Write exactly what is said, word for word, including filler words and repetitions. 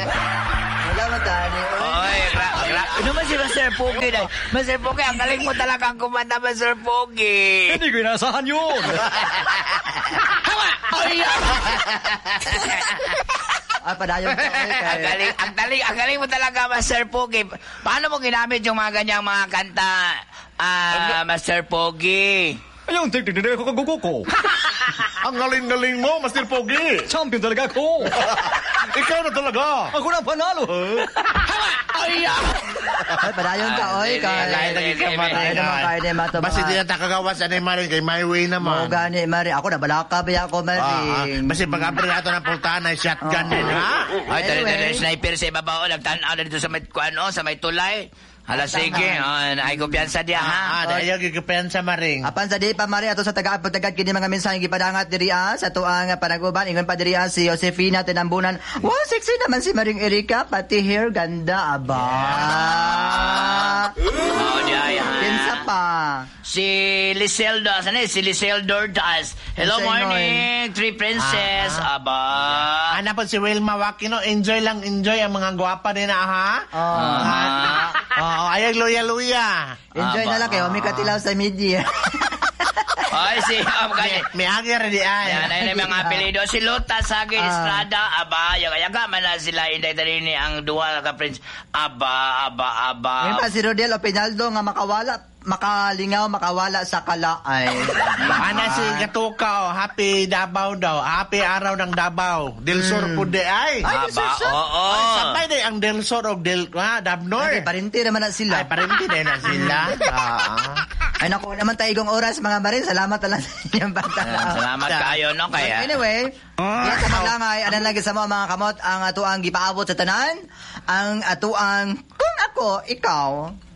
Wala man tani. Oy, gra, gra. Ano man si Master Pogi na? Master Pogi, ang galing mo talaga ang kumanta, Master Pogi. Hindi ko inasahan yun. Hawa! Ay, Ah, padayon ka. ang galing, ang galing, ang galing mo talaga, Master Pogi. Paano mo ginamit yung mga ganyang mga kanta, ah, Master Pogi? Ayun, tignan ko kagugo ko. Ang galing-galing mo, Master Pogi. Champion talaga ako. Ikaw na talaga. Ako na panalo, ha? Hawa! Ay, Ay, padayon ka, oy. Kaya Kaya lagi ka Kaya maring. naman kaya di mato. Basta di na takagawas anay maring kay my way Mo naman. gani, Mari. Ako na balaka ba ako, Mari? Ah, ah. Basta pag-abri nato ng pultahan ay shotgun din, ha? Ay, tali Anyway. tali sniper sa ibabaw, nagtanaw na dito sa may, ano, sa may tulay. Hala, sige, oh, ay kumpiyansa diya, ha? Ah, dahil yung gigapensa maring. Apan sa di pa Mari ato sa taga-pagtagad kini mga mensahe gipadangat diri ah, sa tuang panaguban ingon pa diri ah, si Josefina Tinambunan. Wow, sexy naman si Maring Erika, pati hair ganda aba. Oh, diya, ha? Kinsa pa. Si Liseldo, saan eh? Si Liseldo Das. Hello, Sa morning, Three Princess. Aba. Ano po si Wilma Wakino, enjoy lang enjoy ang mga gwapa din na, ha? Oh. Ah, Oo, ayag luya-luya. Enjoy Aba. na lang kayo, may katilaw sa media. Ay, si, um, May, gani. may agi rin di ay. Yan, ay, may mga apelido. Si Lota Sagay Ah. Estrada, aba, yaga-yaga man na sila, inday tali ni ang duwa ka prince. Aba, aba, aba. May pa si Rodel Opinaldo nga makawala, makalingaw, makawala sa kalaay. Ana si Gatuka, oh, happy Davao daw. Happy araw ng Davao. Del Sur po di ay. Ay, Aba, Diyos, Diyos. oo. Ay, sabay din ang Del Sur o Del, ha, Dabnor. Ay, parinti naman na sila. Ay, parin din na sila. Ah. Ay, naku, naman tayo igong oras, mga Marin. Salamat na lang sa inyong bata. Ayan, salamat kayo, no? Kaya. Anyway, yan sa maglangay, anan lagi sa mga mga kamot, ang ato ang gipaabot sa tanan, ang ato ang, kung ako, ikaw,